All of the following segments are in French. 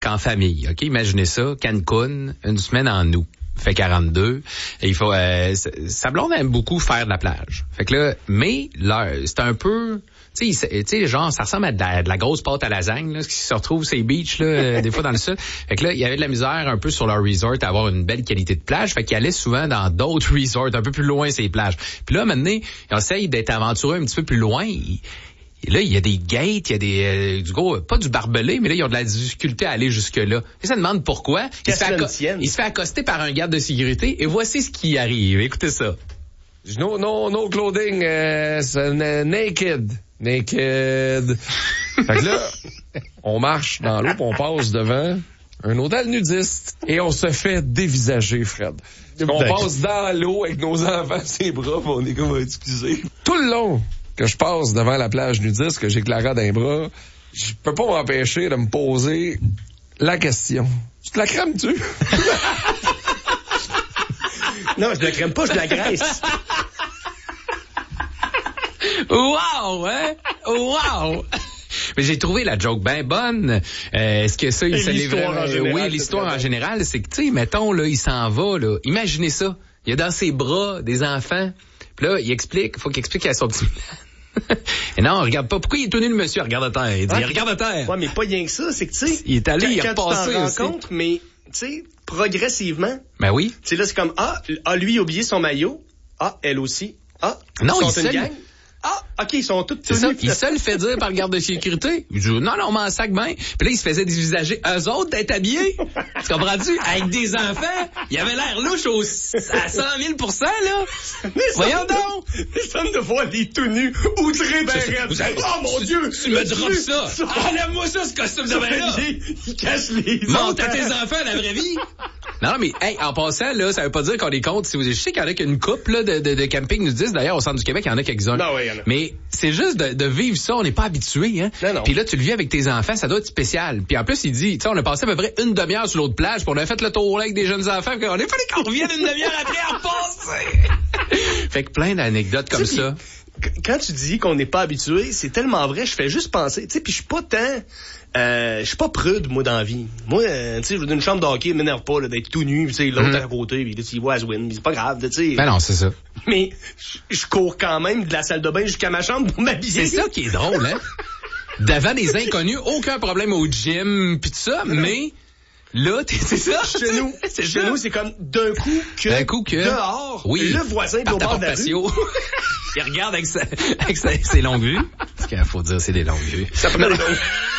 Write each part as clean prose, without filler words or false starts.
qu'en famille. OK, imaginez ça, Cancun, une semaine en août. Fait 42. Et il faut sa blonde aime beaucoup faire de la plage. Fait que là, mais là, c'est un peu tu sais genre ça ressemble à de la grosse pâte à lasagne là, ce qui se retrouve ces beaches là des fois dans le sud. Fait que là, il y avait de la misère un peu sur leur resort à avoir une belle qualité de plage, fait qu'ils allaient souvent dans d'autres resorts un peu plus loin ces plages. Puis là maintenant, ils essayent d'être aventureux un petit peu plus loin. Et là, il y a des gates, il y a des du gros, pas du barbelé, mais là, ils ont de la difficulté à aller jusque-là. Et ça demande pourquoi. Il se fait accoster par un garde de sécurité et voici ce qui arrive. Écoutez ça. No clothing, naked. Fait que là, on marche dans l'eau, on passe devant un hôtel nudiste et on se fait dévisager, Fred. On passe dans l'eau avec nos enfants, ses bras, pis on est comme excusez. Tout le long que je passe devant la plage nudiste, que j'ai Clara dans les bras, je peux pas m'empêcher de me poser la question. Tu te la crèmes-tu? Non, je la crème pas, je la graisse. Wow, hein? Wow! Mais j'ai trouvé la joke bien bonne. Est-ce que ça, il se l'histoire en général, oui, l'histoire en général, c'est que, tu sais, mettons, là, il s'en va, là. Imaginez ça. Il y a dans ses bras des enfants. Puis là, faut qu'il explique à son petit... Et non, regarde pas. Pourquoi il est tenu le monsieur? Regarde à terre. Il dit, regarde à terre. Ouais, mais pas rien que ça. C'est que, tu sais, il est allé, il a quand repassé tu t'en aussi. rends compte, mais, tu sais, progressivement. Ben oui. Tu sais, là, c'est comme, lui, il a oublié son maillot. Elle aussi. Non, ils sont une gang. OK, ils sont tous c'est ça. Il se le fait dire par le garde de sécurité. Il dit, non, on m'en sac bien. Puis là, il se faisait dévisager eux autres d'être habillés. Tu comprends-tu? Avec des enfants, il avait l'air louche à 100 000 là. Mais voyons donc. Les sommes de voir des tout nus outrés ben raides. Oh mon Dieu! Tu me droppes ça. Enlève-moi ça, ce costume de bain là. Il cache les monte à tes enfants la vraie vie. Non, mais, hey, en passant, là, ça veut pas dire qu'on est contre. Je sais qu'il y en a qu'une couple, là, de camping nudiste. D'ailleurs, au centre du Québec, il y en a quelques-uns. Non, oui, il y en a. Mais c'est juste de vivre ça. On n'est pas habitué, hein. Non. Puis là, tu le vis avec tes enfants, ça doit être spécial. Puis en plus, il dit, tu sais, on a passé à peu près une demi-heure sur l'autre plage, puis on a fait le tour là avec des jeunes enfants, puis on a fallu qu'on revienne une demi-heure après à repasser. Fait que plein d'anecdotes comme ça. Quand tu dis qu'on n'est pas habitué, c'est tellement vrai, je fais juste penser, tu sais, puis je suis pas tant... je suis pas prude, moi, dans la vie. Moi, tu sais, je veux dire, une chambre d'hockey, m'énerve pas, là, d'être tout nu, tu sais, l'autre à côté, pis là, tu y vois Aswin, mais c'est pas grave, tu sais. Ben non, c'est ça. Mais, je cours quand même de la salle de bain jusqu'à ma chambre pour m'habiller. C'est ça qui est drôle, hein? Devant des inconnus, aucun problème au gym, pis tout ça, mais... Là, c'est ça. Chez nous, c'est comme d'un coup que dehors, oui, le voisin est au bord de la rue. Il regarde avec ses longues vues. Ce qu'il faut dire, c'est des longues vues. Ça prend des longues.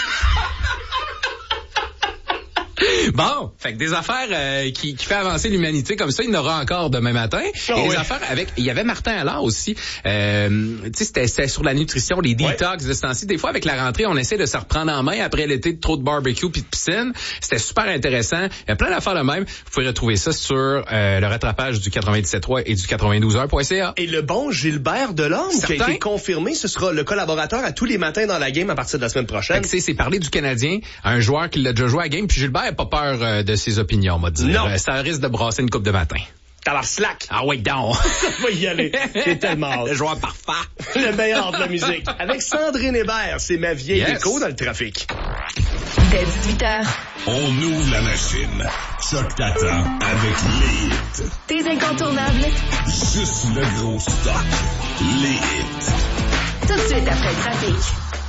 Bon, fait que des affaires qui fait avancer l'humanité comme ça, il y en aura encore demain matin. Et des affaires il y avait Martin Allard aussi. Tu sais, c'était sur la nutrition, les detox de ce temps-ci. Des fois, avec la rentrée, on essaie de se reprendre en main après l'été de trop de barbecue puis de piscine. C'était super intéressant. Il y a plein d'affaires de même. Vous pouvez retrouver ça sur le rattrapage du 97.3 et du 92.1.ca. Et le bon Gilbert Delorme, qui a été confirmé, ce sera le collaborateur à tous les matins dans la game à partir de la semaine prochaine. C'est parler du Canadien à un joueur qui l'a déjà joué à la game. Puis Gilbert n'a pas peur de ses opinions, on va dire. Non. Ça risque de brasser une coupe de matin. T'as l'air slack. Ah ouais, donc. On va y aller. J'ai tellement hâte. Le joueur parfait. Le meilleur de la musique. Avec Sandrine Hébert, c'est ma vieille écho dans le trafic. Dès 18h. On ouvre la machine. Choc t'attend avec les hits. Tes incontournables. Juste le gros stock. Les hits. Tout de suite après le trafic.